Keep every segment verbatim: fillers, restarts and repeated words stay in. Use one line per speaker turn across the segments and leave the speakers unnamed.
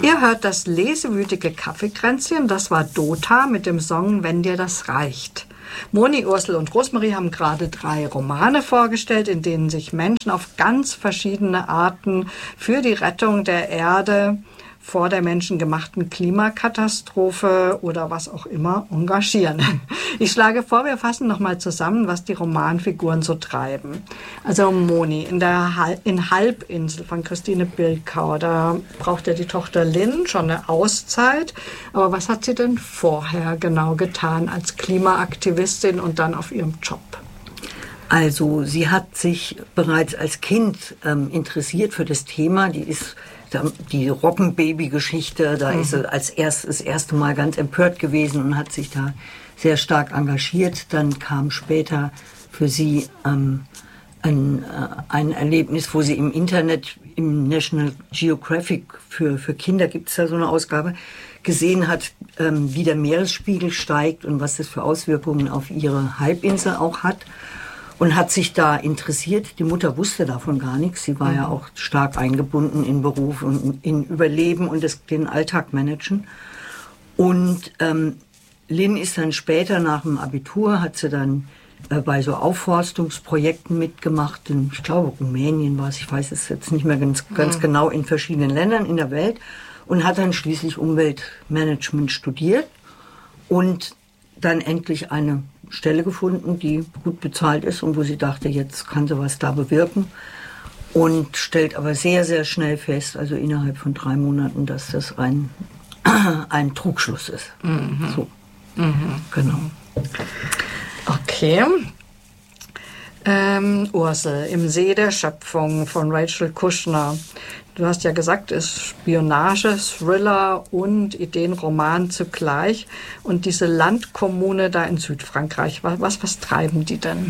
Ihr hört das lesewütige Kaffeekränzchen, das war Dota mit dem Song Wenn dir das reicht. Moni, Ursel und Rosemarie haben gerade drei Romane vorgestellt, in denen sich Menschen auf ganz verschiedene Arten für die Rettung der Erde vor der menschengemachten Klimakatastrophe oder was auch immer engagieren. Ich schlage vor, wir fassen nochmal zusammen, was die Romanfiguren so treiben. Also Moni, in der Hal- in Halbinsel von Christine Bilkau, da braucht ja die Tochter Lynn schon eine Auszeit. Aber was hat sie denn vorher genau getan als Klimaaktivistin und dann auf ihrem Job?
Also sie hat sich bereits als Kind ähm, interessiert für das Thema. Die ist die Robbenbaby-Geschichte, da mhm. ist sie als erst, das erste Mal ganz empört gewesen und hat sich da sehr stark engagiert. Dann kam später für sie ähm, ein, äh, ein Erlebnis, wo sie im Internet, im National Geographic für, für Kinder gibt es da so eine Ausgabe, gesehen hat, ähm, wie der Meeresspiegel steigt und was das für Auswirkungen auf ihre Halbinsel auch hat. Und hat sich da interessiert. Die Mutter wusste davon gar nichts. Sie war mhm. ja auch stark eingebunden in Beruf und in Überleben und das, den Alltag managen. Und ähm, Lynn ist dann später nach dem Abitur, hat sie dann äh, bei so Aufforstungsprojekten mitgemacht. In, ich glaube, Rumänien war es, ich weiß es jetzt nicht mehr ganz, ganz mhm. genau, in verschiedenen Ländern in der Welt. Und hat dann schließlich Umweltmanagement studiert und dann endlich eine Stelle gefunden, die gut bezahlt ist und wo sie dachte, jetzt kann sie was da bewirken. Und stellt aber sehr, sehr schnell fest, also innerhalb von drei Monaten, dass das ein, ein Trugschluss ist. Mhm. So. Mhm. Genau.
Okay. Ähm, Ursel, im See der Schöpfung von Rachel Kushner. Du hast ja gesagt, es ist Spionage, Thriller und Ideenroman zugleich. Und diese Landkommune da in Südfrankreich, was, was treiben die denn?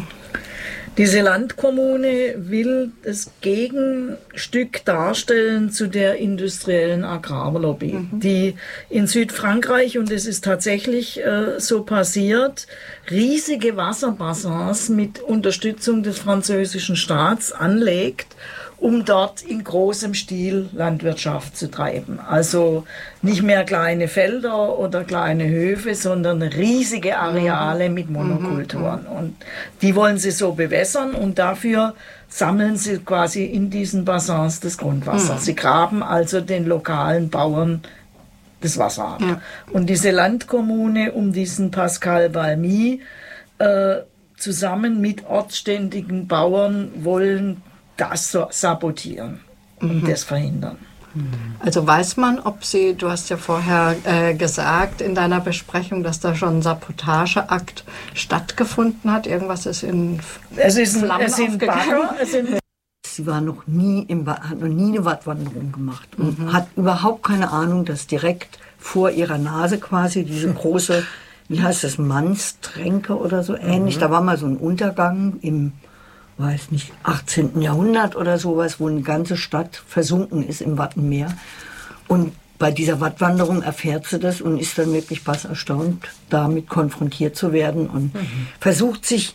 Diese Landkommune will das Gegenstück darstellen zu der industriellen Agrarlobby, mhm. die in Südfrankreich, und es ist tatsächlich äh, so passiert, riesige Wasserbassins mit Unterstützung des französischen Staats anlegt, um dort in großem Stil Landwirtschaft zu treiben. Also nicht mehr kleine Felder oder kleine Höfe, sondern riesige Areale mit Monokulturen. Und die wollen sie so bewässern und dafür sammeln sie quasi in diesen Bassins das Grundwasser. Sie graben also den lokalen Bauern das Wasser ab. Ja. Und diese Landkommune um diesen Pascal Balmy äh, zusammen mit ortsständigen Bauern wollen das so sabotieren und mhm. das verhindern.
Also weiß man, ob sie, du hast ja vorher äh, gesagt in deiner Besprechung, dass da schon ein Sabotageakt stattgefunden hat. Irgendwas ist in
es ist ein, es sind Bagger, es sind
Sie war noch nie, im, hat noch nie eine Wattwanderung gemacht und mhm. hat überhaupt keine Ahnung, dass direkt vor ihrer Nase quasi diese große, wie heißt das, Mannstränke oder so ähnlich, mhm. da war mal so ein Untergang im weiß nicht, achtzehnten Jahrhundert oder sowas, wo eine ganze Stadt versunken ist im Wattenmeer. Und bei dieser Wattwanderung erfährt sie das und ist dann wirklich fast erstaunt, damit konfrontiert zu werden und mhm. versucht sich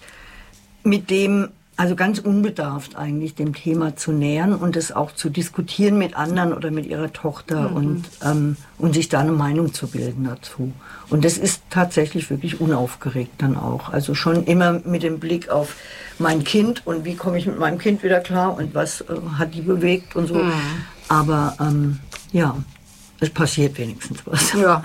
mit dem, also ganz unbedarft eigentlich, dem Thema zu nähern und es auch zu diskutieren mit anderen oder mit ihrer Tochter mhm. und, ähm, und sich da eine Meinung zu bilden dazu. Und das ist tatsächlich wirklich unaufgeregt dann auch. Also schon immer mit dem Blick auf mein Kind und wie komme ich mit meinem Kind wieder klar und was äh, hat die bewegt und so. Mhm. Aber ähm, ja, es passiert wenigstens was.
Ja.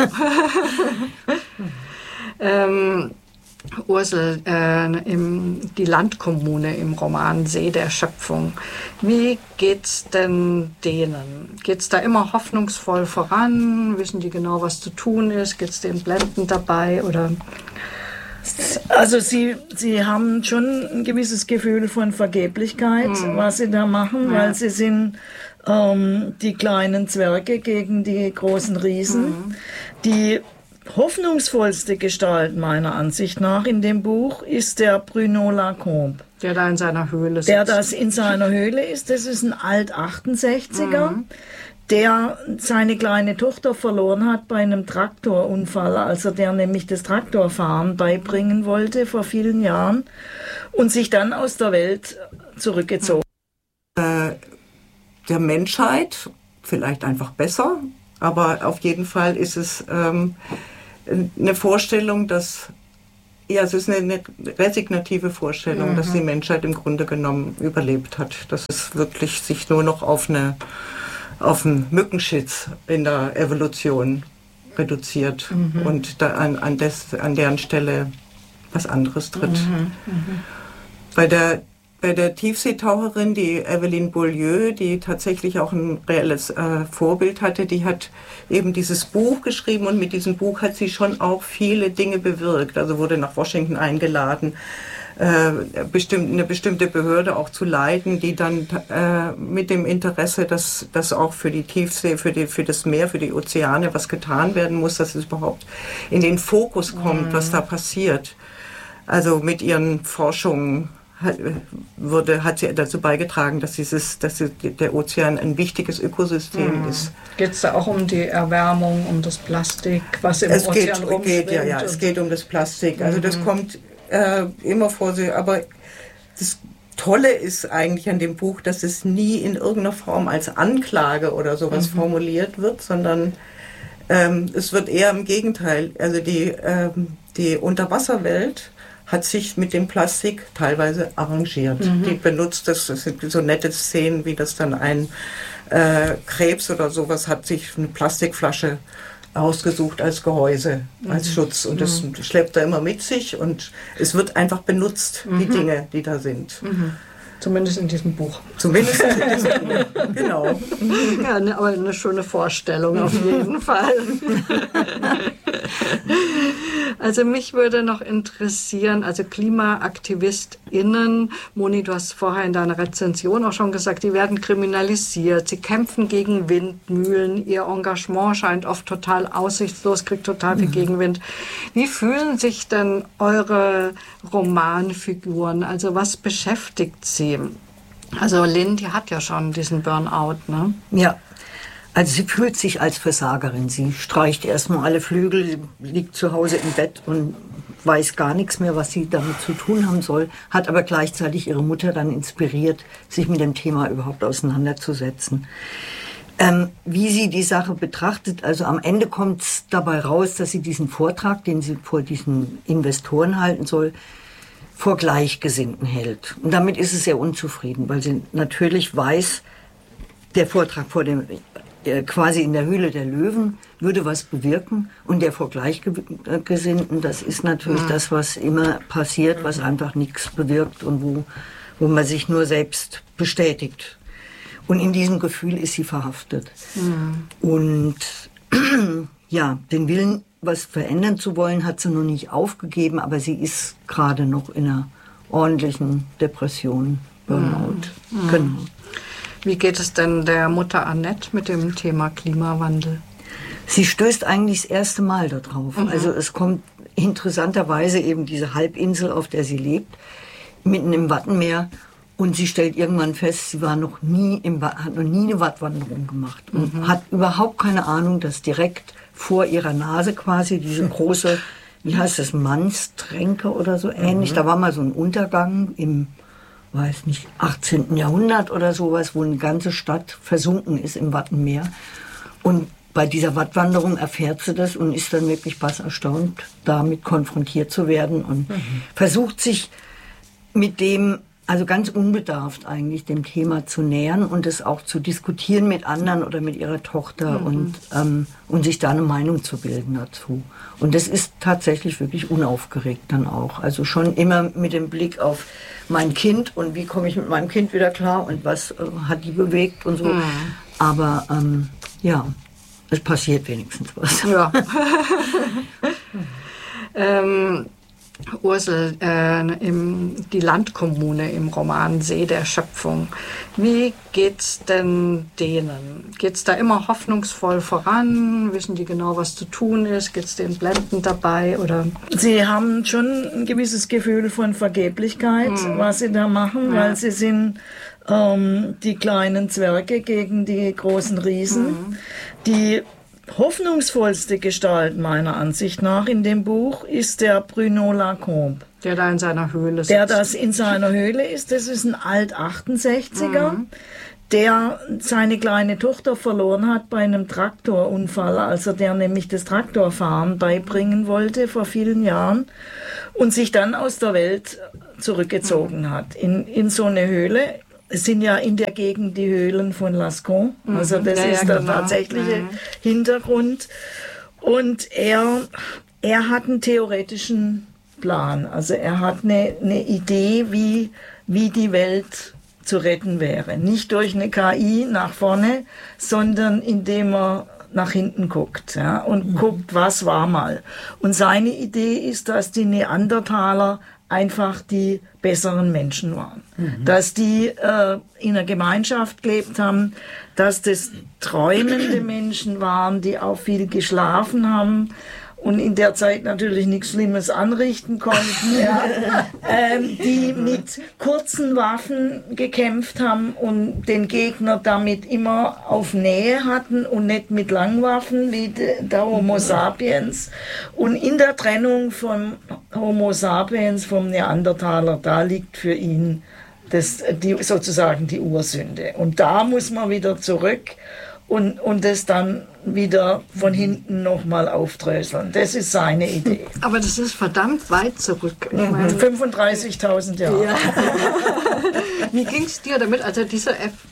ähm, Ursel, äh, im, die Landkommune im Roman See der Schöpfung. Wie geht's denn denen? Geht's da immer hoffnungsvoll voran? Wissen die genau, was zu tun ist? Geht's denen blendend dabei oder?
Also sie, sie haben schon ein gewisses Gefühl von Vergeblichkeit, mhm. was sie da machen, ja. weil sie sind ähm, die kleinen Zwerge gegen die großen Riesen. Mhm. Die hoffnungsvollste Gestalt meiner Ansicht nach in dem Buch ist der Bruno Lacombe.
Der da in seiner Höhle sitzt.
Der das in seiner Höhle ist. Das ist ein Alt-achtundsechziger. Mhm. Der seine kleine Tochter verloren hat bei einem Traktorunfall, als er der nämlich das Traktorfahren beibringen wollte vor vielen Jahren und sich dann aus der Welt zurückgezogen.
Äh, der Menschheit vielleicht einfach besser Aber auf jeden Fall ist es ähm, eine Vorstellung, dass, ja, es ist eine, eine resignative Vorstellung, mhm. dass die Menschheit im Grunde genommen überlebt hat. Dass es wirklich sich nur noch auf, eine, auf einen Mückenschutz in der Evolution reduziert mhm. und da an, an, des, an deren Stelle was anderes tritt. Mhm. Mhm. Bei der Bei der Tiefseetaucherin, die Evelyn Beaulieu, die tatsächlich auch ein reelles äh, Vorbild hatte, die hat eben dieses Buch geschrieben und mit diesem Buch hat sie schon auch viele Dinge bewirkt. Also wurde nach Washington eingeladen, äh, bestimmt, eine bestimmte Behörde auch zu leiten, die dann äh, mit dem Interesse, dass, dass auch für die Tiefsee, für, die, für das Meer, für die Ozeane was getan werden muss, dass es überhaupt in den Fokus kommt, mhm. was da passiert. Also mit ihren Forschungen Hat, wurde, hat sie dazu beigetragen, dass, dieses, dass der Ozean ein wichtiges Ökosystem mhm. ist.
Geht es da auch um die Erwärmung, um das Plastik, was im
es
Ozean
rumschwimmt? Geht, ja, ja, es geht um das Plastik. Also mhm. das kommt äh, immer vor sich. Aber das Tolle ist eigentlich an dem Buch, dass es nie in irgendeiner Form als Anklage oder sowas mhm. formuliert wird, sondern ähm, es wird eher im Gegenteil. Also die, ähm, die Unterwasserwelt hat sich mit dem Plastik teilweise arrangiert. Mhm. Die benutzt das, das sind so nette Szenen, wie das dann ein äh, Krebs oder sowas hat sich eine Plastikflasche ausgesucht als Gehäuse, mhm. als Schutz. Und das mhm. schleppt er immer mit sich und es wird einfach benutzt, mhm. die Dinge, die da sind.
Mhm. Zumindest in diesem Buch.
Zumindest in diesem Buch, genau.
Ja, ne, aber eine schöne Vorstellung auf jeden Fall. Also mich würde noch interessieren, also KlimaaktivistInnen, Moni, du hast vorher in deiner Rezension auch schon gesagt, die werden kriminalisiert, sie kämpfen gegen Windmühlen, ihr Engagement scheint oft total aussichtslos, kriegt total viel mhm. Gegenwind. Wie fühlen sich denn eure Romanfiguren? Also was beschäftigt sie? Also Lynn, die hat ja schon diesen Burnout, ne?
Ja. Also sie fühlt sich als Versagerin. Sie streicht erstmal alle Flügel, liegt zu Hause im Bett und weiß gar nichts mehr, was sie damit zu tun haben soll, hat aber gleichzeitig ihre Mutter dann inspiriert, sich mit dem Thema überhaupt auseinanderzusetzen. Ähm, wie sie die Sache betrachtet, also am Ende kommt es dabei raus, dass sie diesen Vortrag, den sie vor diesen Investoren halten soll, vor Gleichgesinnten hält. Und damit ist sie sehr unzufrieden, weil sie natürlich weiß, der Vortrag vor dem quasi in der Höhle der Löwen würde was bewirken und der vor Gleichgesinnten, das ist natürlich mhm. das, was immer passiert, was einfach nichts bewirkt und wo, wo man sich nur selbst bestätigt. Und in diesem Gefühl ist sie verhaftet. Mhm. Und ja, den Willen, was verändern zu wollen, hat sie noch nicht aufgegeben, aber sie ist gerade noch in einer ordentlichen Depression, Burnout.
Mhm.
Genau.
Wie geht es denn der Mutter Annette mit dem Thema Klimawandel?
Sie stößt eigentlich das erste Mal darauf. Mhm. Also es kommt interessanterweise eben diese Halbinsel, auf der sie lebt, mitten im Wattenmeer. Und sie stellt irgendwann fest, sie war noch nie im, hat noch nie eine Wattwanderung gemacht. Und mhm. hat überhaupt keine Ahnung, dass direkt vor ihrer Nase quasi diese große, wie heißt das, Mannstränke oder so ähnlich. Mhm. Da war mal so ein Untergang im weiß nicht, achtzehnten Jahrhundert oder sowas, wo eine ganze Stadt versunken ist im Wattenmeer. Und bei dieser Wattwanderung erfährt sie das und ist dann wirklich bass erstaunt, damit konfrontiert zu werden und mhm. versucht sich mit dem, also ganz unbedarft eigentlich, dem Thema zu nähern und es auch zu diskutieren mit anderen oder mit ihrer Tochter mhm. und, ähm, und sich da eine Meinung zu bilden dazu. Und das ist tatsächlich wirklich unaufgeregt dann auch. Also schon immer mit dem Blick auf mein Kind und wie komme ich mit meinem Kind wieder klar und was äh, hat die bewegt und so. Mhm. Aber ähm, ja, es passiert wenigstens was.
Ja. ähm, Ursel, äh, im, die Landkommune im Roman See der Schöpfung. Wie geht's denn denen? Geht's da immer hoffnungsvoll voran? Wissen die genau, was zu tun ist? Geht's denen blendend dabei? Oder?
Sie haben schon ein gewisses Gefühl von Vergeblichkeit, mhm. was sie da machen, ja. weil sie sind ähm, die kleinen Zwerge gegen die großen Riesen, mhm. die hoffnungsvollste Gestalt meiner Ansicht nach in dem Buch ist der Bruno Lacombe.
Der da in seiner Höhle sitzt.
Der das in seiner Höhle ist. Das ist ein Alt-achtundsechziger, mhm. der seine kleine Tochter verloren hat bei einem Traktorunfall, als er der nämlich das Traktorfahren beibringen wollte vor vielen Jahren und sich dann aus der Welt zurückgezogen hat in, in so eine Höhle. Es sind ja in der Gegend die Höhlen von Lascaux, also das
ja,
ist
ja,
der
genau.
tatsächliche
Mhm.
Hintergrund. Und er, er hat einen theoretischen Plan, also er hat eine, eine Idee, wie, wie die Welt zu retten wäre. Nicht durch eine K I nach vorne, sondern indem er nach hinten guckt, ja, und mhm. guckt, was war mal. Und seine Idee ist, dass die Neandertaler einfach die besseren Menschen waren. Mhm. Dass die äh, in einer Gemeinschaft gelebt haben, dass das träumende Menschen waren, die auch viel geschlafen haben und in der Zeit natürlich nichts Schlimmes anrichten konnten, ja. ähm, die mit kurzen Waffen gekämpft haben und den Gegner damit immer auf Nähe hatten und nicht mit Langwaffen wie de, der Homo sapiens. Und in der Trennung vom Homo sapiens, vom Neandertaler, da liegt für ihn das, die, sozusagen die Ursünde. Und da muss man wieder zurück und, und das dann wieder von hinten nochmal aufdröseln. Das ist seine Idee.
Aber das ist verdammt weit zurück. Ich meine,
fünfunddreißigtausend Jahre.
Ja. Wie ging es dir damit? Also diese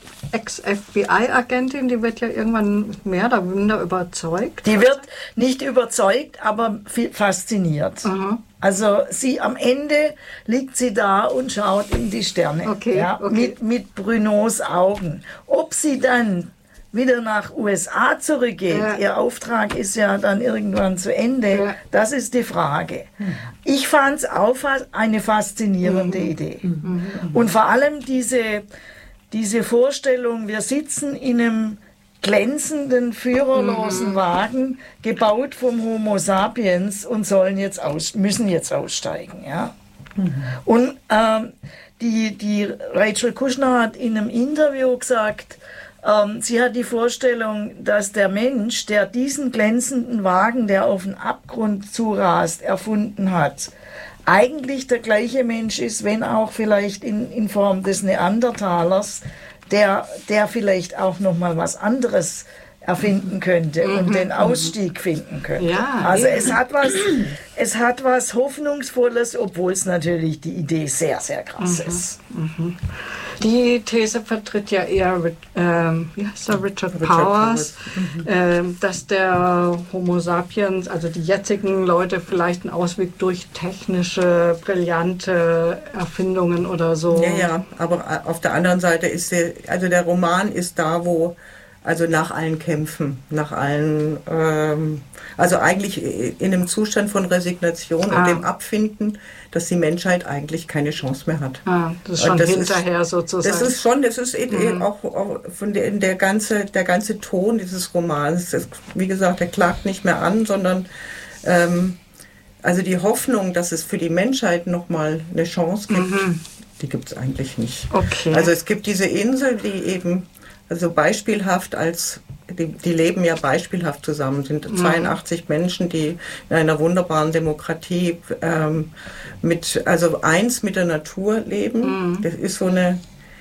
Ex-F B I-Agentin, die wird ja irgendwann mehr oder minder überzeugt.
Die wird nicht überzeugt, aber fasziniert.
Mhm.
Also sie am Ende liegt sie da und schaut in die Sterne.
Okay,
ja,
okay.
Mit, mit Brunos Augen. Ob sie dann wieder nach U S A zurückgeht, ja. Ihr Auftrag ist ja dann irgendwann zu Ende, ja. Das ist die Frage. Mhm. Ich fand es auch eine faszinierende mhm. Idee. Mhm. Und vor allem diese, diese Vorstellung, wir sitzen in einem glänzenden, führerlosen mhm. Wagen, gebaut vom Homo sapiens und sollen jetzt aus, müssen jetzt aussteigen. Ja? Mhm. Und ähm, die, die Rachel Kushner hat in einem Interview gesagt, ähm, sie hat die Vorstellung, dass der Mensch, der diesen glänzenden Wagen, der auf den Abgrund zurast, erfunden hat, eigentlich der gleiche Mensch ist, wenn auch vielleicht in, in Form des Neandertalers, der, der vielleicht auch noch mal was anderes erfinden könnte mhm. und den Ausstieg finden könnte.
Ja,
also
ja.
es hat was, es hat was Hoffnungsvolles, obwohl es natürlich die Idee sehr, sehr krass
mhm.
ist.
Mhm. Die These vertritt ja eher ähm, wie heißt der, Richard, Richard Powers, Powers. Mhm. Ähm, dass der Homo sapiens, also die jetzigen Leute, vielleicht einen Ausweg durch technische, brillante Erfindungen oder so.
Ja, ja, aber auf der anderen Seite ist der, also der Roman ist da, wo also nach allen Kämpfen, nach allen, ähm, also eigentlich in einem Zustand von Resignation ah. und dem Abfinden, dass die Menschheit eigentlich keine Chance mehr hat.
Ah, das ist schon das hinterher
ist,
sozusagen.
Das ist schon, das ist mhm. auch, auch von der, der ganze, der ganze Ton dieses Romans, das, wie gesagt, der klagt nicht mehr an, sondern ähm, also die Hoffnung, dass es für die Menschheit nochmal eine Chance gibt, mhm. die gibt es eigentlich nicht.
Okay.
Also es gibt diese Insel, die eben also beispielhaft als, die, die leben ja beispielhaft zusammen, sind zweiundachtzig mhm. Menschen, die in einer wunderbaren Demokratie ähm, mit, also eins mit der Natur leben. Mhm. Das ist so eine,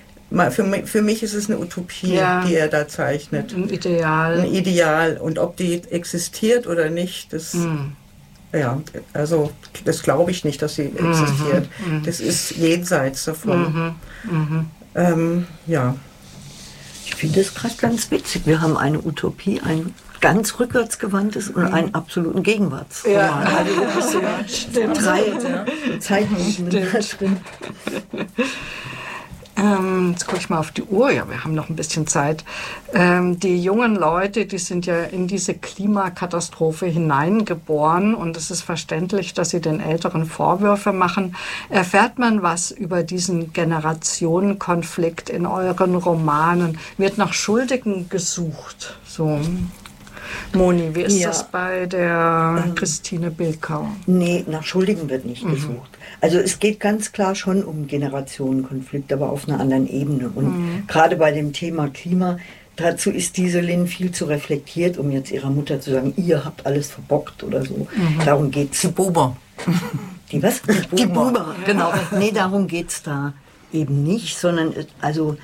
für mich, für mich ist es eine Utopie, ja. die er da zeichnet.
Ein Ideal.
Ein Ideal. Und ob die existiert oder nicht, das, mhm. ja, also das glaube ich nicht, dass sie mhm. existiert. Mhm. Das ist jenseits davon. Mhm. Mhm. Ähm, ja.
Ich finde es gerade ganz witzig. Wir haben eine Utopie, ein ganz rückwärtsgewandtes und einen absoluten Gegenwarts.
Ja, also, ja, stimmt.
Drei ja. Zeichnungen drin.
Ähm, jetzt gucke ich mal auf die Uhr. Ja, wir haben noch ein bisschen Zeit. Ähm, die jungen Leute, die sind ja in diese Klimakatastrophe hineingeboren und es ist verständlich, dass sie den Älteren Vorwürfe machen. Erfährt man was über diesen Generationenkonflikt in euren Romanen? Wird nach Schuldigen gesucht? So. Moni, wie ist ja. das bei der ähm, Christine Bilkau?
Nee, nach Schuldigen wird nicht mhm. gesucht. Also es geht ganz klar schon um Generationenkonflikt, aber auf einer anderen Ebene. Und mhm. gerade bei dem Thema Klima, dazu ist diese Lynn viel zu reflektiert, um jetzt ihrer Mutter zu sagen, ihr habt alles verbockt oder so. Mhm. Darum geht's.
Die Buber.
Die was? Die Buber, Die Buber genau. Nee, darum geht's da eben nicht, sondern also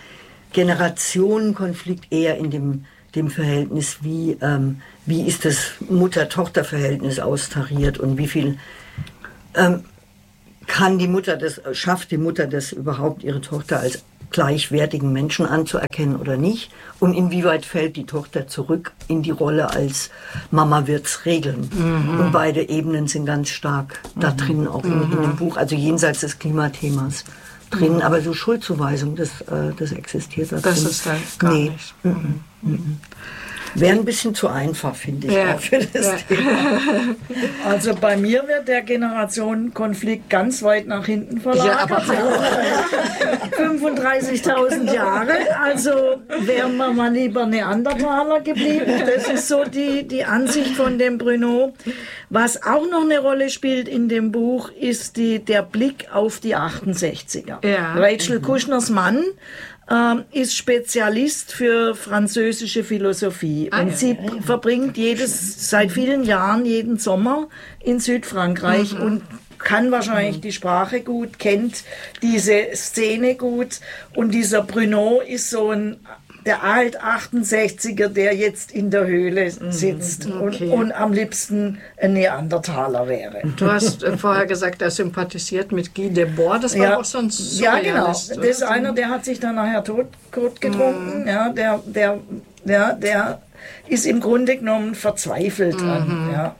Generationenkonflikt eher in dem, dem Verhältnis, wie, ähm, wie ist das Mutter-Tochter-Verhältnis austariert und wie viel ähm, kann die Mutter das, schafft die Mutter das überhaupt, ihre Tochter als gleichwertigen Menschen anzuerkennen oder nicht? Und inwieweit fällt die Tochter zurück in die Rolle als Mama wird's regeln? Mhm. Und beide Ebenen sind ganz stark mhm. da drin, auch in, in dem Buch, also jenseits des Klimathemas drin. Mhm. Aber so Schuldzuweisung, das, äh, das existiert da drin.
Das ist halt gar
nee.
nicht.
Mhm. Mhm. Wäre ein bisschen zu einfach, finde ich,
ja.
auch für das
ja.
Thema.
Also bei mir wird der Generationenkonflikt ganz weit nach hinten verlagert.
Ja,
fünfunddreißigtausend Jahre, also wären wir mal lieber Neandertaler geblieben. Das ist so die, die Ansicht von dem Bruno. Was auch noch eine Rolle spielt in dem Buch, ist die, der Blick auf die achtundsechziger.
Ja.
Rachel Kuschners Mann ähm, ist Spezialist für französische Philosophie
Ah,
und
ja,
sie
ja, ja.
verbringt jedes, seit vielen Jahren jeden Sommer in Südfrankreich
Mhm.
und kann wahrscheinlich die Sprache gut, kennt diese Szene gut und dieser Bruno ist so ein der alt achtundsechziger, der jetzt in der Höhle sitzt
Okay.
und, und am liebsten ein Neandertaler wäre.
Du hast äh, vorher gesagt, er sympathisiert mit Guy Debord, das war
Ja,
auch so ein
ja, genau.
Surrealist,
Das
oder?
ist einer, der hat sich dann nachher tot, tot getrunken. Ja, der, der, der, der ist im Grunde genommen verzweifelt an. Ja.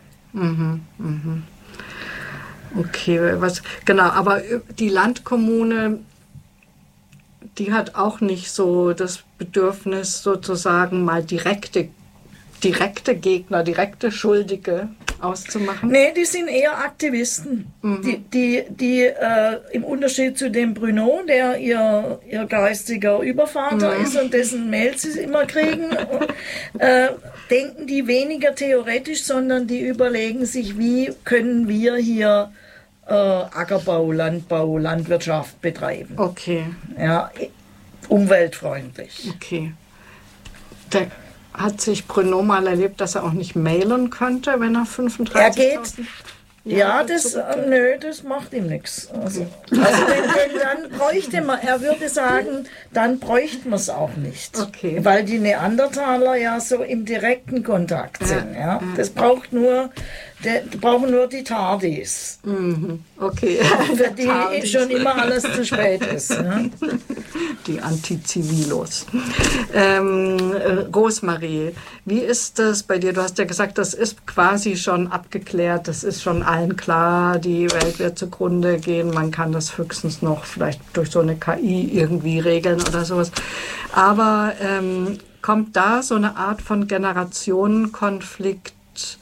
Okay, was, genau, aber die Landkommune, die hat auch nicht so das Bedürfnis, sozusagen mal direkte, direkte Gegner, direkte Schuldige auszumachen.
Nee, die sind eher Aktivisten. Die, die, die äh, im Unterschied zu dem Bruno, der ihr, ihr geistiger Übervater ist und dessen Mails sie immer kriegen, äh, denken die weniger theoretisch, sondern die überlegen sich, wie können wir hier äh, Ackerbau, Landbau, Landwirtschaft betreiben.
Okay,
Ja, umweltfreundlich.
okay. Da hat sich Bruno mal erlebt, dass er auch nicht mailen könnte, wenn er
Er
fünfunddreißigtausend
geht, ja, das, äh, nö, das macht ihm nichts. Also, also denn, denn dann bräuchte man, er würde sagen, dann bräuchte man es auch nicht.
Okay.
Weil die Neandertaler ja so im direkten Kontakt sind. Ja. Das braucht nur, der, brauchen nur die Tardis,
Okay.
für die
Tardis.
schon immer alles zu spät ist. Ne?
Die Antizivilos. Ähm, äh, Rosemarie, wie ist das bei dir? Du hast ja gesagt, das ist quasi schon abgeklärt, das ist schon allen klar, die Welt wird zugrunde gehen, man kann das höchstens noch vielleicht durch so eine K I irgendwie regeln oder sowas. Aber ähm, kommt da so eine Art von Generationenkonflikt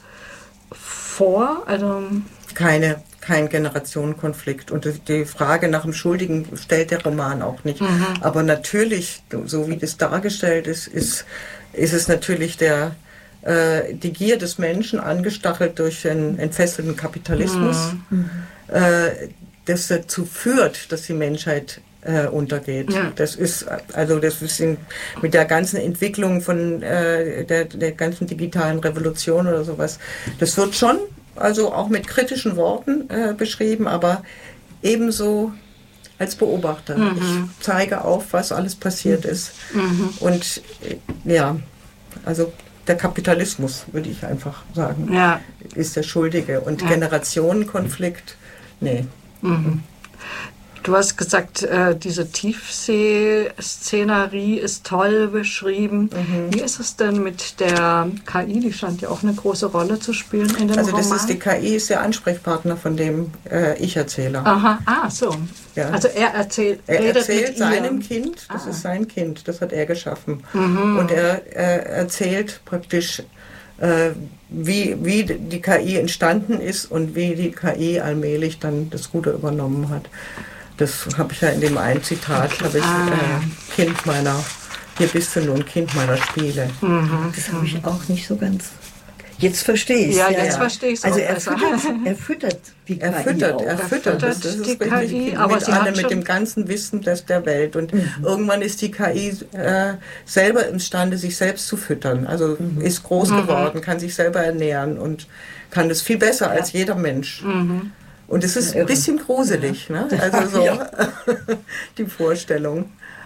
vor? Also
Keine, kein Generationenkonflikt. Und die Frage nach dem Schuldigen stellt der Roman auch nicht.
Mhm.
Aber natürlich, so wie das dargestellt ist, ist, ist es natürlich der, äh, die Gier des Menschen, angestachelt durch einen entfesselten Kapitalismus,
Mhm.
äh, das dazu führt, dass die Menschheit äh, untergeht.
Ja.
Das ist, also das ist in, mit der ganzen Entwicklung von äh, der, der ganzen digitalen Revolution oder sowas, das wird schon, also auch mit kritischen Worten äh, beschrieben, aber ebenso als Beobachter.
Mhm.
Ich zeige auf, was alles passiert ist.
Mhm.
Und äh, ja, also der Kapitalismus, würde ich einfach sagen,
Ja.
ist der Schuldige. Und
Ja.
Generationenkonflikt, nee.
Mhm. Du hast gesagt, äh, diese Tiefsee-Szenerie ist toll beschrieben.
Mhm.
Wie ist es denn mit der K I? Die scheint ja auch eine große Rolle zu spielen in dem
Also
Roman.
das ist die K I, ist der Ansprechpartner von dem äh, Ich-Erzähler.
Aha, ah, so.
Ja.
Also er erzählt,
Er
redet
erzählt
mit
seinem
ihr.
Kind, das
Ah.
ist sein Kind, das hat er geschaffen.
Mhm.
Und er äh, erzählt praktisch, äh, wie, wie die K I entstanden ist und wie die K I allmählich dann das Ruder übernommen hat. Das habe ich ja in dem einen Zitat, habe ich
Ah.
äh, Kind meiner, hier bist du nun Kind meiner Spiele.
Mhm.
Das habe ich auch nicht so ganz. Jetzt verstehe ich es.
Ja, jetzt verstehe ich's
Also
auch
er
besser.
füttert, er füttert die
Er
K I
füttert,
auch.
er füttert, das, das ist
die
richtig,
K I, aber
mit,
sie
alle,
hat
mit
schon-
dem ganzen Wissen des, der Welt. Und irgendwann ist die K I äh, selber imstande, sich selbst zu füttern. Also ist groß geworden, kann sich selber ernähren und kann das viel besser als jeder Mensch. Und es ist ein bisschen gruselig, ne? Also so die Vorstellung.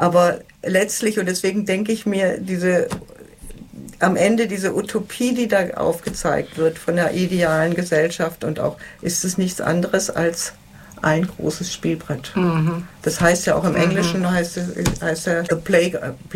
Aber letztlich, und deswegen denke ich mir, diese am Ende diese Utopie, die da aufgezeigt wird von der idealen Gesellschaft und auch, ist es nichts anderes als ein großes Spielbrett. Mhm. Das heißt ja auch im Englischen, heißt es, heißt ja, a play,